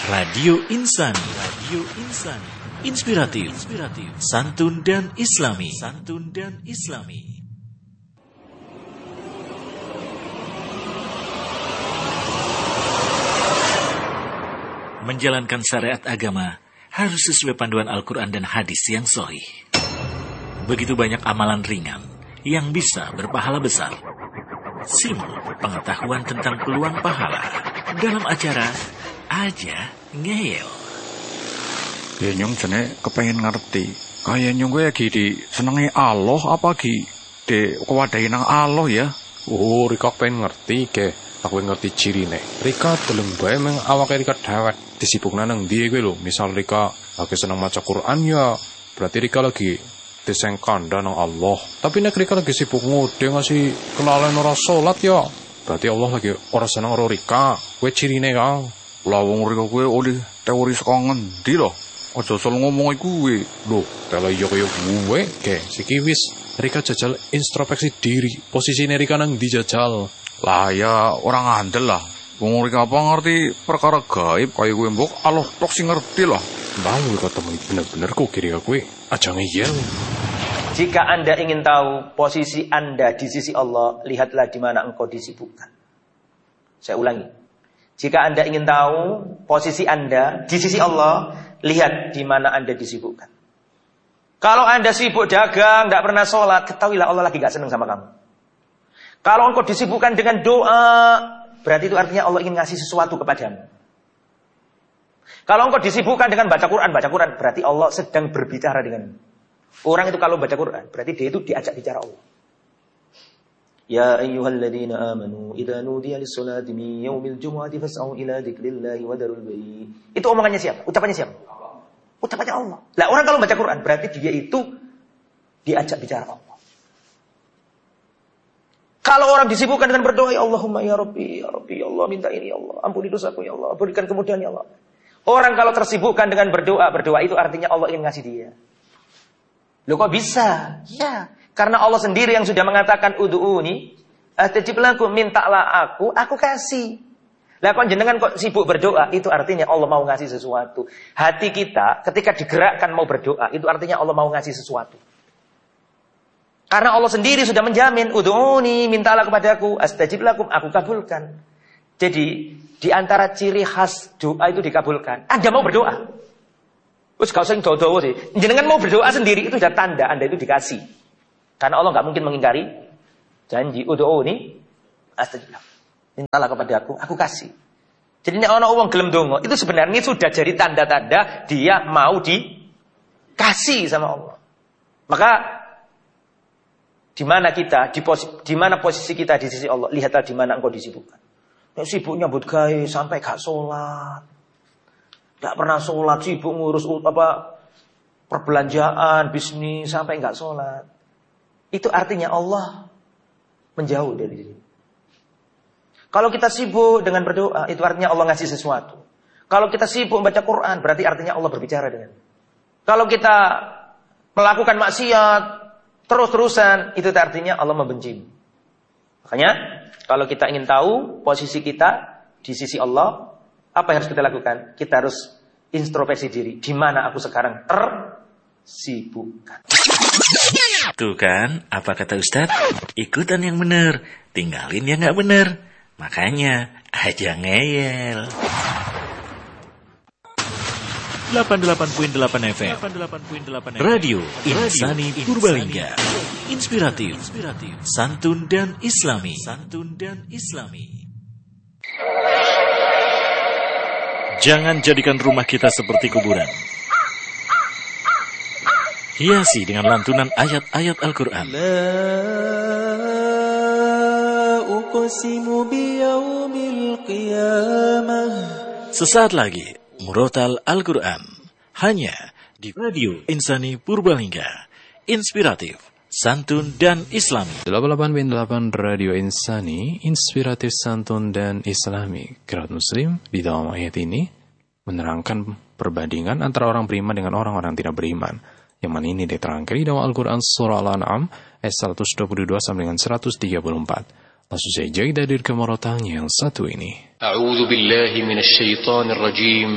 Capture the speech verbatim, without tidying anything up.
Radio Insani, Radio Insani, inspiratif, inspiratif, santun dan islami, santun dan islami. Menjalankan syariat agama harus sesuai panduan Al-Quran dan hadis yang sahih. Begitu banyak amalan ringan yang bisa berpahala besar. Simak pengetahuan tentang peluang pahala dalam acara Aja Ngeyel. Ya nyong jane kepengen ngerti. Kayak nyong gue lagi di senengi Allah apa ki de kewadahi nang Allah ya. Oh, Rika pengen ngerti ke. Aku ngerti cirine. Rika deleng bae meng awake Rika dewek disibukna nang ndi kowe lho. Misal Rika lagi seneng maca Quran ya, berarti Rika lagi diseng kandha nang Allah. Tapi nek Rika lagi sibuk ngode ngasih kelalen ora salat ya, berarti Allah lagi ora seneng karo Rika. Kowe cirine, Kang. Lah wong Rika kowe oleh teori saka ngendi lho? Aja asal ngomong iku kowe. Lho, telo yo kaya gue ke siki wis Rika jajal introspeksi diri. Posisine Rika nang ndi jajal? Lah ya orang ngandel lah. Wong Rika apa ngerti perkara gaib kaya kowe mbok Allah tok sing ngerti lah. Bang, ketemu bener-bener kok kiri kowe aja ngeyel. Jika Anda ingin tahu posisi Anda di sisi Allah, lihatlah di mana engkau disibukkan. Saya ulangi. Jika Anda ingin tahu posisi Anda di sisi Allah, lihat di mana Anda disibukkan. Kalau Anda sibuk dagang, tidak pernah sholat, ketahuilah Allah lagi gak senang sama kamu. Kalau engkau disibukkan dengan doa, berarti itu artinya Allah ingin ngasih sesuatu kepadamu. Kalau engkau disibukkan dengan baca Quran, baca Quran, berarti Allah sedang berbicara denganmu. Orang itu kalau baca Quran, berarti dia itu diajak bicara Allah. Ya ayyuhalladzina amanu idza nudiya lis-salati min yaumil jumu'ati fas'au ila dzikrillahi wa darul bai'. Itu omongannya siapa? Ucapannya siapa? Ucapannya Allah. Lah orang kalau baca Quran berarti dia itu diajak bicara Allah. Kalau orang disibukkan dengan berdoa, ya Allahumma ya Rabbi, ya Rabbi, ya Allah minta ini ya Allah, ampuni dosaku ya Allah, berikan kemudahan ya Allah. Orang kalau tersibukkan dengan berdoa, berdoa itu artinya Allah ingin ngasih dia. Loh kok bisa? Ya, karena Allah sendiri yang sudah mengatakan ud'uni astajib lakum, mintalah aku, aku kasih. Lah kok jenengan kok sibuk berdoa, itu artinya Allah mau ngasih sesuatu. Hati kita ketika digerakkan mau berdoa, itu artinya Allah mau ngasih sesuatu. Karena Allah sendiri sudah menjamin, ud'uni, mintalah kepadaku, astajib lakum, aku kabulkan. Jadi, di antara ciri khas doa itu dikabulkan. Anda mau berdoa. Terus gak usah doa-doa sih. Jenengan mau berdoa sendiri, itu sudah tanda Anda itu dikasih. Karena Allah gak mungkin mengingkari janji, ud'uni, astajib lakum. Mintalah kepadaku, aku kasih. Jadi, ini orang orang gelem dongo, itu sebenarnya sudah jadi tanda-tanda dia mau dikasih sama Allah. Maka, di mana kita, di, posi, di mana posisi kita di sisi Allah, lihatlah di mana engkau disibukkan. Nek sibuk nyambut gawe sampai gak sholat, gak pernah sholat, sibuk ngurus apa perbelanjaan, bisnis sampai gak sholat. Itu artinya Allah menjauh dari diri. Kalau kita sibuk dengan berdoa, itu artinya Allah ngasih sesuatu. Kalau kita sibuk baca Quran, berarti artinya Allah berbicara dengan. Kalau kita melakukan maksiat terus-terusan, itu artinya Allah membenci. Makanya, kalau kita ingin tahu posisi kita di sisi Allah, apa yang harus kita lakukan? Kita harus introspeksi diri. Di mana aku sekarang tersibukkan? Tuh kan, apa kata Ustadz? Ikutan yang benar, tinggalin yang gak benar. Makanya, aja ngeyel. delapan puluh delapan koma delapan F M Radio Insani Purbalingga. Inspiratif, santun dan islami. Santun dan islami. Jangan jadikan rumah kita seperti kuburan. Hiasi dengan lantunan ayat-ayat Al-Quran. La uqsimu biyaumil qiyamah. Sesaat lagi Murotal Al-Quran, hanya di Radio Insani Purbalingga. Inspiratif, santun dan islami. delapan puluh delapan koma delapan Radio Insani, inspiratif, santun dan islami. Kerabat muslim di dalam ayat ini menerangkan perbandingan antara orang beriman dengan orang-orang tidak beriman. Yang mana ini diterangkan di dalam Al-Quran surah Al-An'am ayat seratus dua puluh dua sampai dengan seratus tiga puluh empat. Langsung saja kita hadir ke murotalnya yang satu ini. A'udzu billahi minasy syaithanir rajim.